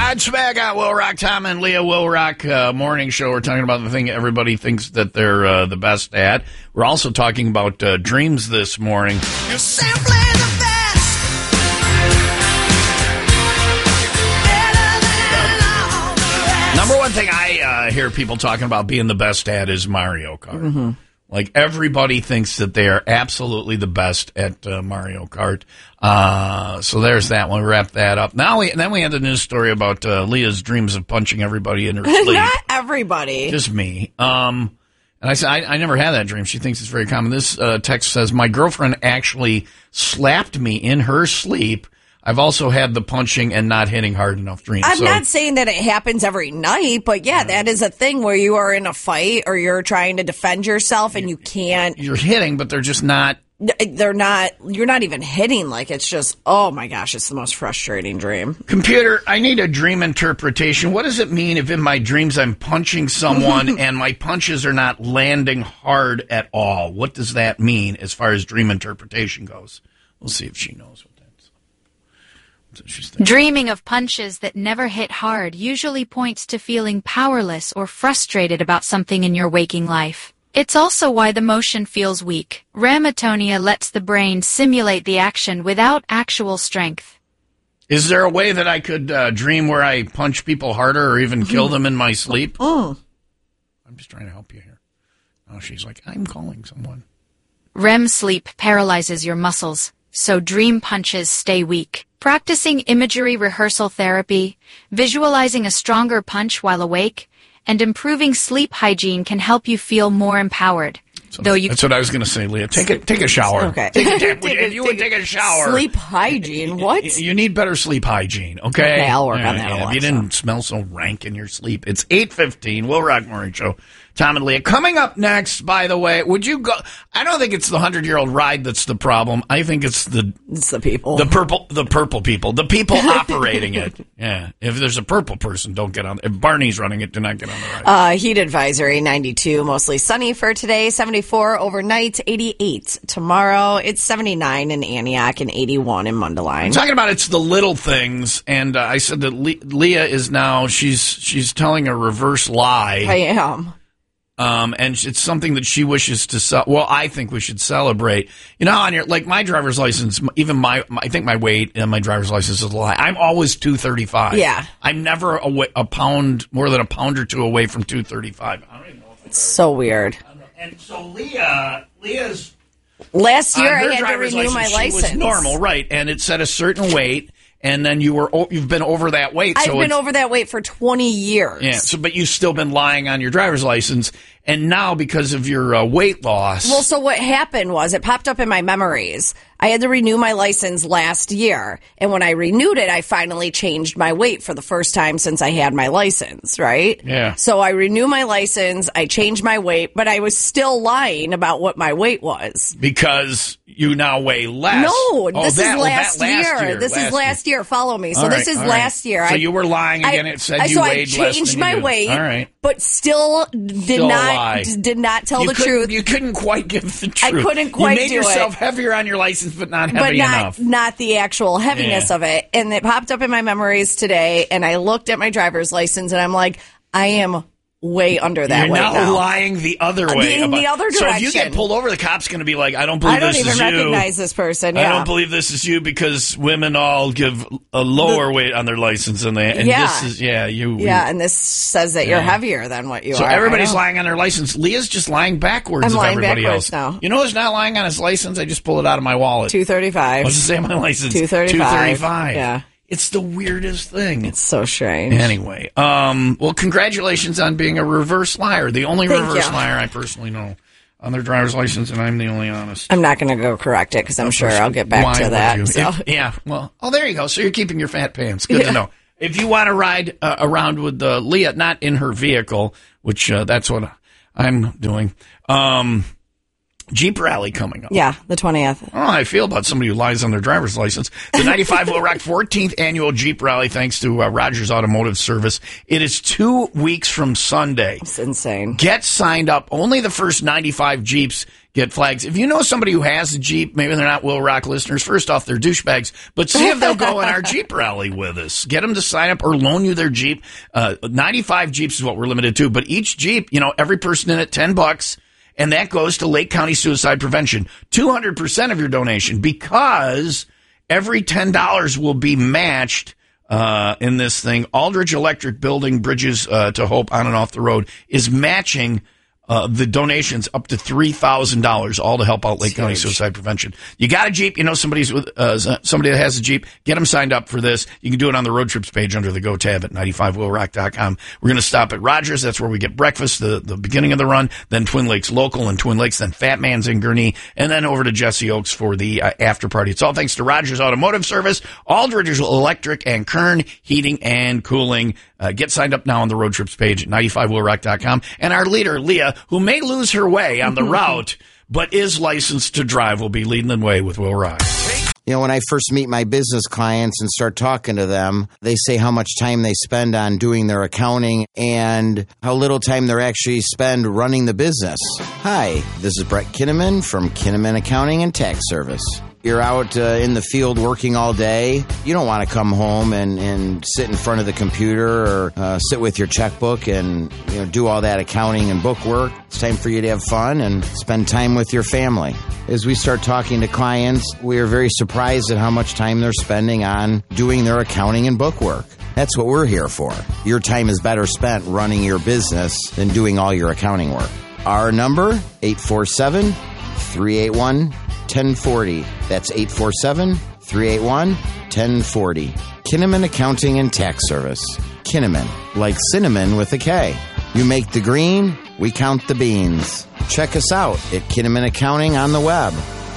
Godsmack on Will Rock. Tom and Leah Will Rock morning show. We're talking about the thing everybody thinks that they're the best at. We're also talking about dreams this morning. You're simply the best. Better than all the rest. Number one thing I hear people talking about being the best at is Mario Kart. Mm-hmm. Like, everybody thinks that they are absolutely the best at Mario Kart. So there's that one. Wrap that up. Then we had the news story about Leah's dreams of punching everybody in her sleep. Not everybody. Just me. And I said, I never had that dream. She thinks it's very common. This text says, my girlfriend actually slapped me in her sleep. I've also had the punching and not hitting hard enough dreams. I'm not saying that it happens every night, but yeah, that is a thing where you are in a fight or you're trying to defend yourself and you can't. You're hitting, but they're just not. You're not even hitting. Like, it's just, oh my gosh, it's the most frustrating dream. Computer, I need a dream interpretation. What does it mean if in my dreams I'm punching someone and my punches are not landing hard at all? What does that mean as far as dream interpretation goes? We'll see if she knows what that is. That's interesting. Dreaming of punches that never hit hard usually points to feeling powerless or frustrated about something in your waking life. It's also why the motion feels weak. REM atonia lets the brain simulate the action without actual strength. Is there a way that I could dream where I punch people harder or even kill them in my sleep? Oh. I'm just trying to help you here. Oh, she's like, I'm calling someone. REM sleep paralyzes your muscles, so dream punches stay weak. Practicing imagery rehearsal therapy, visualizing a stronger punch while awake, and improving sleep hygiene can help you feel more empowered. So that's what I was going to say, Leah. Take a shower. Okay. You would take a shower. Sleep hygiene. What? You need better sleep hygiene, okay? Okay, I'll work on that. If you didn't smell so rank in your sleep. It's 8:15. Will Rock Morning Show. Tom and Leah. Coming up next, by the way, would you go? I don't think it's the 100-year-old ride that's the problem. I think it's the people. The purple people. The people operating it. Yeah. If there's a purple person, don't get on. If Barney's running it, do not get on the ride. Heat advisory, 92, mostly sunny for today, 74 overnight, 88 tomorrow. It's 79 in Antioch and 81 in Mundelein. I'm talking about it's the little things, and I said that Leah is now, she's telling a reverse lie. I am. And it's something that she wishes to I think we should celebrate. You know, on my driver's license, even I think my weight and my driver's license is a lie. I'm always 235. Yeah. I'm never more than a pound or two away from 235. I don't even know if it's so weird. And so Leah's last year I had to renew my license. She was normal, right? And it said a certain weight. And then you've been over that weight. I've been over that weight for 20 years. Yeah. But you've still been lying on your driver's license. And now because of your weight loss. Well, so what happened was it popped up in my memories. I had to renew my license last year. And when I renewed it, I finally changed my weight for the first time since I had my license, right? Yeah. So I renew my license, I changed my weight, but I was still lying about what my weight was. Because you now weigh less. No, this is last year. This is last year. Follow me. So this is last year. So you were lying again. It said you weighed less. So I changed my weight, all right, but still did not tell the truth. You couldn't quite give the truth. I couldn't quite do it. You made yourself heavier on your license, but not heavy enough. Not the actual heaviness of it. And it popped up in my memories today, and I looked at my driver's license, and I'm like, I am way under that weight now. You're now lying the other way. In the other direction. So if you get pulled over, the cop's going to be like, I don't believe this is you. I don't even recognize this person. Yeah. I don't believe this is you because women all give a lower weight on their license than they. And this is, you. Yeah, and this says that you're heavier than what you are. So everybody's lying on their license. Leah's just lying backwards of everybody else. Now. You know who's not lying on his license? I just pulled it out of my wallet. 235. What's it say on my license? 235. Yeah. It's the weirdest thing. It's so strange. Anyway, well, congratulations on being a reverse liar. The only reverse liar I personally know on their driver's license, and I'm the only honest. I'm not going to go correct it because I'm sure I'll get back to that. So. There you go. So you're keeping your fat pants. Good to know. If you want to ride around with Leah, not in her vehicle, which that's what I'm doing, Jeep Rally coming up. Yeah, the 20th. I don't know how I feel about somebody who lies on their driver's license. The 95 Will Rock 14th annual Jeep Rally, thanks to Rogers Automotive Service. It is 2 weeks from Sunday. It's insane. Get signed up. Only the first 95 Jeeps get flags. If you know somebody who has a Jeep, maybe they're not Will Rock listeners, first off, they're douchebags, but see if they'll go in our Jeep rally with us. Get them to sign up or loan you their Jeep. 95 Jeeps is what we're limited to, but each Jeep, every person in it, $10, and that goes to Lake County Suicide Prevention. 200% of your donation, because every $10 will be matched in this thing. Aldridge Electric Building Bridges to Hope on and off the road is matching the donations up to $3,000, all to help out Lake County Suicide Prevention. You got a Jeep, somebody that has a Jeep, get them signed up for this. You can do it on the road trips page under the Go tab at 95willrock.com. We're going to stop at Rogers. That's where we get breakfast, the beginning of the run, then Twin Lakes Local and Twin Lakes, then Fat Man's in Gurnee, and then over to Jesse Oaks for the after party. It's all thanks to Rogers Automotive Service, Aldridge Electric, and Kern Heating and Cooling. Get signed up now on the road trips page at 95willrock.com. And our leader, Leah, who may lose her way on the route, but is licensed to drive, will be leading the way with Will Rock. When I first meet my business clients and start talking to them, they say how much time they spend on doing their accounting and how little time they actually spend running the business. Hi, this is Brett Kinnaman from Kinnaman Accounting and Tax Service. You're out in the field working all day. You don't want to come home and sit in front of the computer or sit with your checkbook and do all that accounting and book work. It's time for you to have fun and spend time with your family. As we start talking to clients, we are very surprised at how much time they're spending on doing their accounting and book work. That's what we're here for. Your time is better spent running your business than doing all your accounting work. Our number, 847-381-1040. That's 847-381-1040. Kinnaman Accounting and Tax Service. Kinnaman, like cinnamon with a K. You make the green, we count the beans. Check us out at Kinnaman Accounting on the web.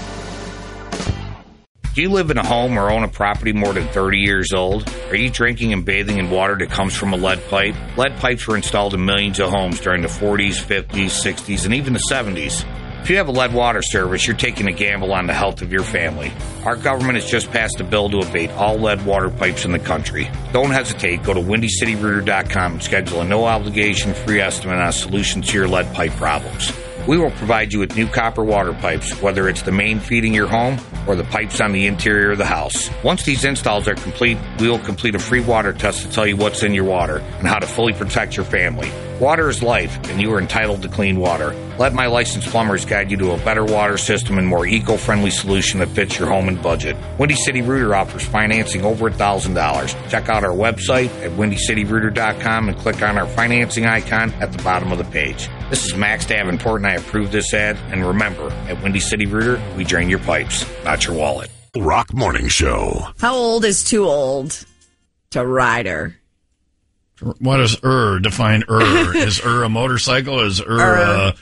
Do you live in a home or own a property more than 30 years old? Are you drinking and bathing in water that comes from a lead pipe? Lead pipes were installed in millions of homes during the 40s, 50s, 60s, and even the 70s. If you have a lead water service, you're taking a gamble on the health of your family. Our government has just passed a bill to abate all lead water pipes in the country. Don't hesitate. Go to WindyCityRooter.com and schedule a no-obligation free estimate on a solution to your lead pipe problems. We will provide you with new copper water pipes, whether it's the main feeding your home or the pipes on the interior of the house. Once these installs are complete, we will complete a free water test to tell you what's in your water and how to fully protect your family. Water is life, and you are entitled to clean water. Let my licensed plumbers guide you to a better water system and more eco-friendly solution that fits your home and budget. Windy City Rooter offers financing over $1,000. Check out our website at WindyCityRooter.com and click on our financing icon at the bottom of the page. This is Max Davenport, and I approve this ad. And remember, at Windy City Rooter, we drain your pipes, not your wallet. Rock Morning Show. How old is too old to ride her? What is define Is a motorcycle? Is a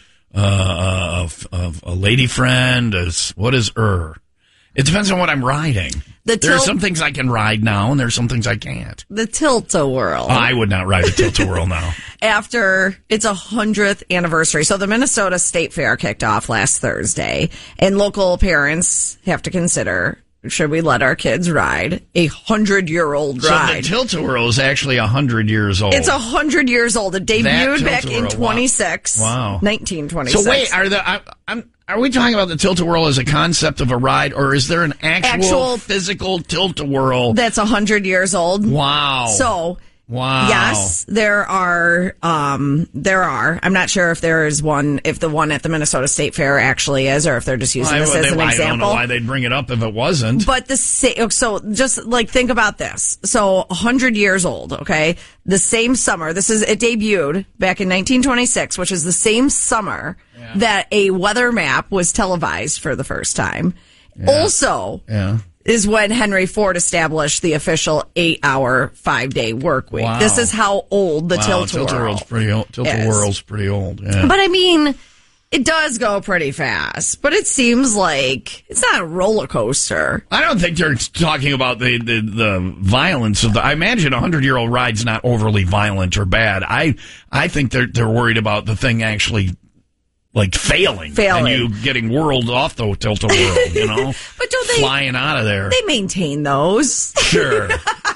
lady friend? What is It depends on what I'm riding. There are some things I can ride now, and there's some things I can't. The Tilt-A-Whirl. I would not ride a Tilt-A-Whirl now. After its 100th anniversary. So the Minnesota State Fair kicked off last Thursday, and local parents have to consider, should we let our kids ride a 100-year-old ride? So the Tilt-A-Whirl is actually 100 years old. It's 100 years old. It debuted back in 26. Wow. 1926. So wait, are we talking about the Tilt-A-Whirl as a concept of a ride, or is there an actual physical Tilt-A-Whirl that's 100 years old? Wow. So, wow. Yes, there are. I'm not sure if there is one, if the one at the Minnesota State Fair actually is, or if they're just using this as an example. I don't know why they'd bring it up if it wasn't. But so just think about this. So 100 years old, okay? The same summer, it debuted back in 1926, which is the same summer that a weather map was televised for the first time. Yeah. Also, is when Henry Ford established the official 8-hour, 5-day work week. Wow. This is how old the Tilt-A-Whirl's pretty old. Tilt-A-Whirl's pretty old. Yeah. But I mean, it does go pretty fast. But it seems like it's not a roller coaster. I don't think they're talking about the violence of I imagine a 100-year-old ride's not overly violent or bad. I think they're worried about the thing actually failing, and you getting whirled off the Tilt-A-Whirl, But don't they flying out of there? They maintain those. Sure.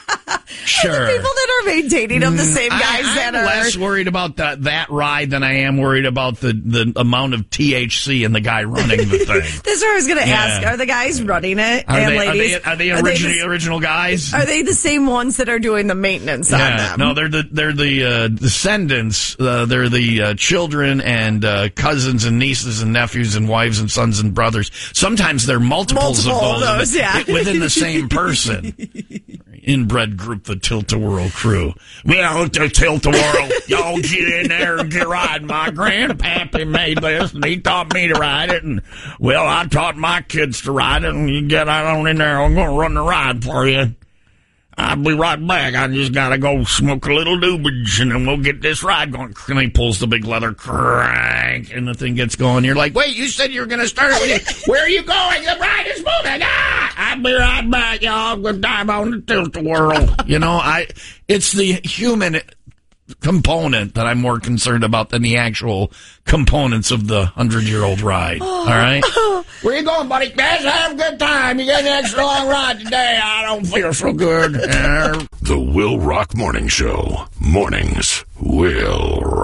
Sure. The people that are maintaining them, the same guys I'm less worried about that ride than I am worried about the amount of THC in the guy running the thing. That's what I was going to ask. Are the guys running it ladies? Are they original guys? Are they the same ones that are doing the maintenance on them? No, they're the descendants. They're the children and cousins and nieces and nephews and wives and sons and brothers. Sometimes they're multiples of those within the same person. Inbred group, the Tilt-A-Whirl crew. Well, the Tilt-A-Whirl, y'all get in there and get riding. My grandpappy made this, and he taught me to ride it, and, well, I taught my kids to ride it, and you get on in there, I'm going to run the ride for you. I'll be right back. I just got to go smoke a little doobage, and then we'll get this ride going. And he pulls the big leather crank, and the thing gets going. You're like, wait, you said you were going to start it. Where are you going? The ride is moving. I'll be right back, y'all. Good time on the Tilt-A-Whirl. It's the human component that I'm more concerned about than the actual components of the 100-year-old ride. All right? Where you going, buddy? Guys, have a good time. You got an extra long ride today. I don't feel so good. The Will Rock Morning Show. Mornings will rock.